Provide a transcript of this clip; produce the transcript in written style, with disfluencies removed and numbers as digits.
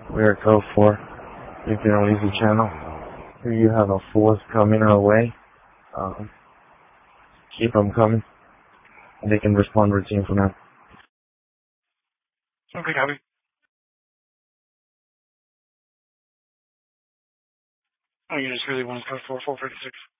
We are code 4. You can leave the channel. Here you have a force coming our way. Keep them coming. They can respond routine for now. Okay, copy. Oh, you just really want to code 4, 456.